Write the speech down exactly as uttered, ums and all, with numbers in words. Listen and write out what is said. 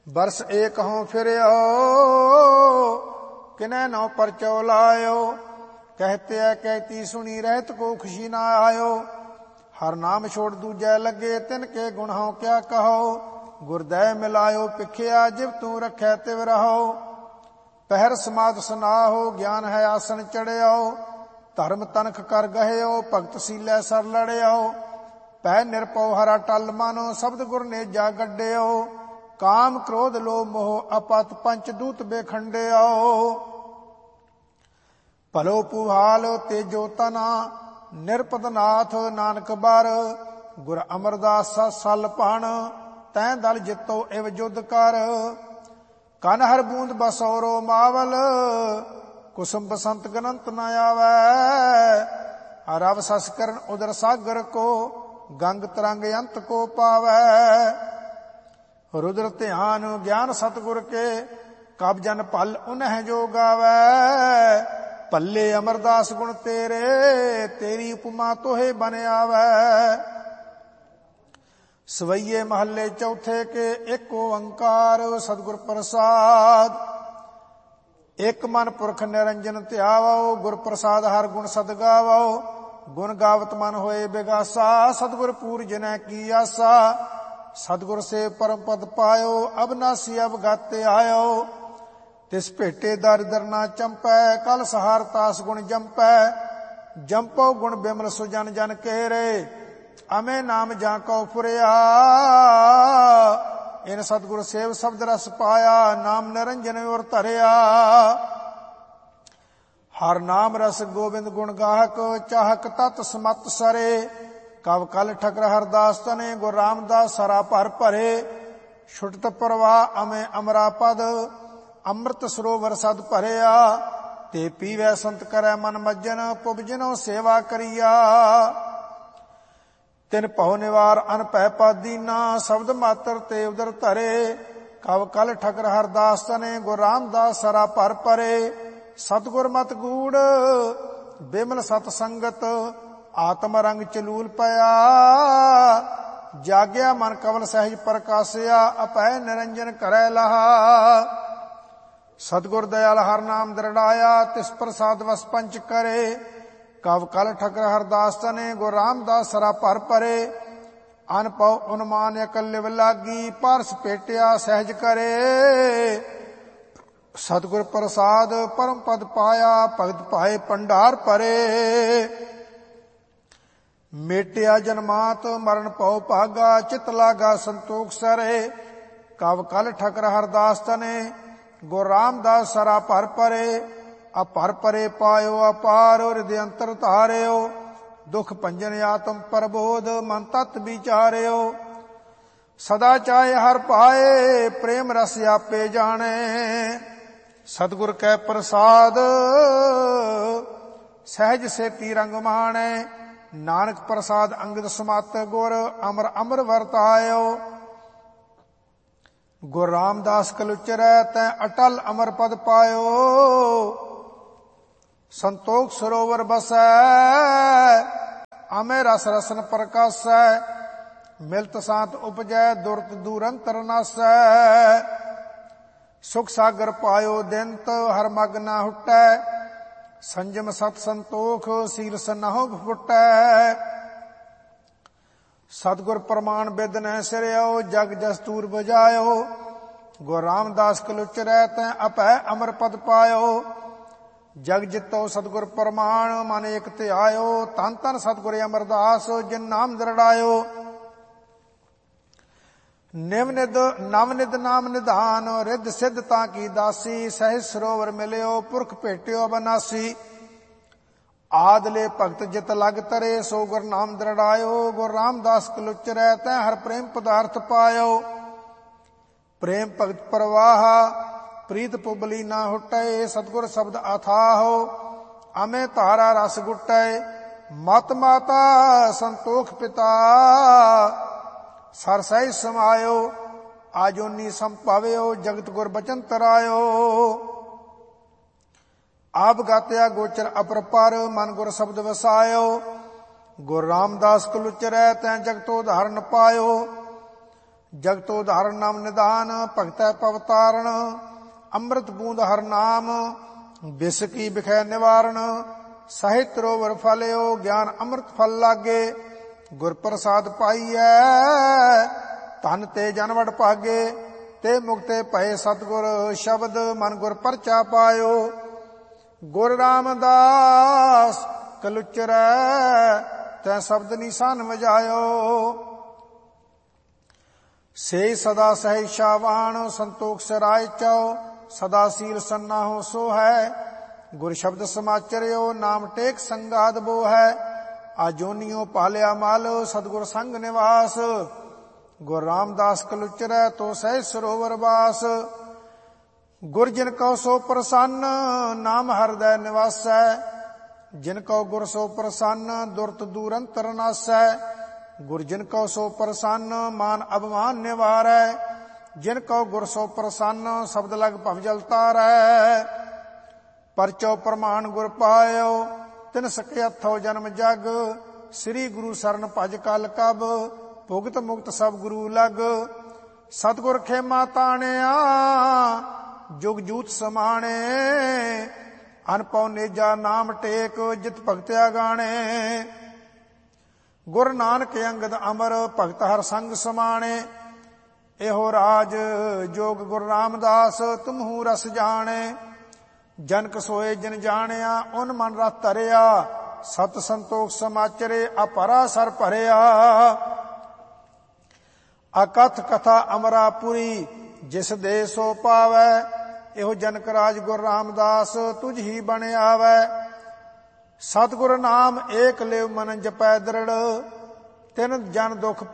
बरस एक हों फिरयो किने नौ परचो लायो। कहते है कहती सुनी रहत को खुशी ना आयो। हर नाम छोड़ दूजै लगे तिनके गुण हों क्या कहो। गुरदय मिलायो पिखिया जिव तू रखै तिव रहो। पहर समाध सुनाहो ज्ञान है आसन चढ़ियो। धर्म तनख कर गहियो भगत सीलै सर लड़ियो। पै निरपौ हरा टल मानो शब्द गुर ने जा गड्डियो। काम क्रोध लोभ मोह अपत पंच दूत बेखंडियो। भलो पुहाल तेजो तना निरपद नाथ नानक बार। गुर अमरदास सल पण तैं दल जितो इव जुद कर। कन हर बूंद बसौरो मावल कुसुम बसंत गनंत न आवै। रव सस करन उदर सागर को गंग तरंग अंत को पावै। रुद्र ध्यान ज्ञान सतगुर के कब जन पल उन्ह जो गावै। पल्ले अमरदास गुण तेरे तेरी उपमा तोहे बन आवै। सवैये महल्ले चौथे के एक ओंकार सतगुर प्रसाद। एक मन पुरख निरंजन ध्यावो गुर प्रसाद हर गुण सद गावो। गुण गावत मन होए बिगासा सतगुर पूर जिनै की आसा। सतगुर से परम पद पायो अबनासी अब गाते आयो। तिस भेटे दर दर ना चंपै कल सहार तास गुण जंपै। जंपो गुण बिमल सुजन जन केरे अमे नाम जाको फुरिया। इन सतगुर सेव शब्द रस पाया नाम निरंजन और धरिया। हर नाम रस गोविंद गुण गाहक चाहक तत् समत सरे। कब कल ठकर हरदास तने गुर रामदास सरा भर भरे। छुटत प्रवाह अमे अमरा पद अमृत सरोवर सद भरिया। ते पीवै संत करै मन मज्जन पुबजिनो सेवा करिया। तिन भव निवार अनपै पादीना शब्द मात्र ते उदर धरे। कब कल ठकर हरदास तने गुर रामदास सरा भर भरे। सतगुर मत गूढ़ बिमल सत संगत आत्म रंग चलूल पया। जाग्या मन कवल सहज प्रकाशया अपै निरंजन करै लहा। सतगुर दयाल हर नाम दृढ़ाया तिस प्रसाद वस पंच करे। कब कल ठकर हरदास तने गुर रामदास सरा भर भरे। अनपौ उन्मान अकलिव लागी पारस पेटिया सहज करे। सतगुर प्रसाद परम पद पाया भगत पाए भंडार भरे। मेटिया जन्मात मरण पौ भागा चित लागा संतोख सरे। कब कल ठकर हरदास तने गुर रामदास सरा भर भरे। अपर परे पायो अपार हृदय अंतर धारियो। दुख भंजन आत्म प्रबोध मन तत् विचारियो। सदा चाहे हर पाए प्रेम रस आपे जाने। सतगुर कै प्रसाद सहज से तिरंग माणे। नानक प्रसाद अंगद समात गुर अमर अमर वर्तायो। गुर रामदास कलुचरै तै अटल अमर पद पायो। संतोख सरोवर बसै अमे रस रसन प्रकाशै। मिलत सांत उपजै दुरत दूरंतर नासै। सुख सागर पायो दिनत हर मग ना हुटै। संजम सत संतोख सील सनाहो फुटै। सतगुर प्रमाण बिद न सिरियो जग जस्तूर बजायो। गुर रामदास कलुचरै तै अपै अमर पद पायो। जग जितो सतगुर प्रमाण मन एक ध्यायो। तन तन सतगुर अमरदास जिन नाम दृढ़ायो। निव निद नव निद नाम निधान रिद सिद्ध ताकी दासी। सहज सरोवर मिलियो पुरख भेटियो अबनासी। आदले भगत जित लग तरे सो गुर नाम दृढ़ायो। गुर रामदास कलुचरै तै हर प्रेम पदार्थ पायो। प्रेम भगत प्रवाह प्रीत पुबली ना हुटै। सतगुर शब्द अथाहो अमे धारा रस गुटै। मत माता संतोख पिता सर सही समायो। आजोनी संभाव्यो जगत गुर बचन तरायो। आप गात्या गोचर अपर पर मन गुर शब्द वसायो। गुर रामदास कलुचरै तै जगतो धारण पायो। ਜਗਤ ਉਦਾਹਰਨ ਨਾਮ ਨਿਦਾਨ, ਭਗਤੈ ਭਵ ਤਾਰਨ। ਅੰਮ੍ਰਿਤ ਬੂੰਦ ਹਰ ਨਾਮ, ਬਿਸ ਕੀ ਬਿਖੈ ਨਿਵਾਰਨ। ਸਾਹਿਤ ਰੋਵਰ ਫਲਿਓ, ਗਿਆਨ ਅੰਮ੍ਰਿਤ ਫਲ ਲਾਗੇ। ਗੁਰ ਪ੍ਰਸਾਦ ਪਾਈਐ, ਧਨ ਤੇ ਜਨਵੜ ਭਾਗੇ। ਤੇ ਮੁਕਤੇ ਭਏ ਸਤਿਗੁਰ, ਸ਼ਬਦ ਮਨ ਗੁਰ ਪਰਚਾ ਪਾਇਓ। ਗੁਰ ਰਾਮਦਾਸ ਕਲੁਚਰੈ, ਤੈ ਸ਼ਬਦ ਨਿਸ਼ਾਨ ਵਜਾਇਓ। ਸੇ ਸਦਾ ਸਹਿ ਸ਼ਾਵਾਨ, ਸੰਤੋਖ ਸਰਾਇ ਚਉ। ਸਦਾ ਸੀਲ ਸੰਨਾਹੋ ਸੋ ਹੈ, ਗੁਰ ਸ਼ਬਦ ਸਮਾਚਰਿਓ। ਨਾਮ ਟੇਕ ਸੰਗਾਦ ਬੋ ਹੈ, ਆਜੋਨੀਓ ਪਾਲਿਆ ਮਲ। ਸਤਿਗੁਰ ਸੰਗ ਨਿਵਾਸ, ਗੁਰ ਰਾਮਦਾਸ ਕਲੁਚਰੈ। ਤੋ ਸਹਿ ਸਰੋਵਰ ਬਾਸ, ਗੁਰ ਜਿਨ ਕਉ ਸੋ ਪ੍ਰਸੰਨ। ਨਾਮ ਹਿਰਦੈ ਨਿਵਾਸੈ, ਜਿਨ ਕਉ ਗੁਰ ਸੋ ਪ੍ਰਸੰਨ। ਦੁਰਤ ਦੂਰ ਅੰਤਰ ਨਾਸੈ, ਗੁਰ ਜਿਨ ਕਉ ਸੋ ਪ੍ਰਸੰਨ। ਮਾਨ ਅਭਿਮਾਨ ਨਿਵਾਰੈ, ਜਿਨ ਕਉ ਗੁਰ ਸੋ ਪ੍ਰਸੰਨ। ਸ਼ਬਦ ਲਗ ਭਵ ਜਲ ਤਾਰੈ, ਪਰਚੋ ਪ੍ਰਮਾਣ ਗੁਰ ਪਾਇਓ। ਤਿਨ ਸਕੇ ਹੱਥੋ ਜਨਮ ਜਗ, ਸ੍ਰੀ ਗੁਰੂ ਸਰਨ ਭਜ ਕਲ ਕਬ। ਭੁਗਤ ਮੁਕਤ ਸਭ ਗੁਰੂ ਲਗ, ਸਤਿਗੁਰ ਖੇਮਾ ਤਾਣਿਆ। ਜੁਗ ਜੂਤ ਸਮਾਣੇ, ਅਨਪਉ ਨੇਜਾ ਨਾਮ ਟੇਕ। ਜਿਤ ਭਗਤਿਆ ਗਾਣੇ, ਗੁਰ ਨਾਨਕ ਅੰਗਦ ਅਮਰ। ਭਗਤ ਹਰ ਸੰਗ ਸਮਾਣੇ, ਇਹੋ ਰਾਜ ਜੋਗ ਗੁਰ ਰਾਮਦਾਸ। ਤੁਮਹੂ ਰਸ ਜਾਣੇ, ਜਨਕ ਸੋਏ ਜਿਨ ਜਾਣਿਆ। ਉਨ ਮਨ ਰਸ ਧਰਿਆ, ਸਤ ਸੰਤੋਖ ਸਮਾਚਰੇ। ਅਪਰਾ ਸਰ ਭਰਿਆ, ਅਕਥ ਕਥਾ ਅਮਰਾਪੁਰੀ। ਜਿਸ ਦੇ ਸੋ ਪਾਵੈ, ਇਹੋ ਜਨਕ ਰਾਜ ਗੁਰ ਰਾਮਦਾਸ। ਤੁਝ ਹੀ ਬਣ ਆਵੈ, ਸਤਿਗੁਰ ਨਾਮ ਏਕ ਲਿਵ ਮਨ ਜਪੈ ਦ੍ਰਿੜ। ਤਿਨ ਜਨ ਦੁਖ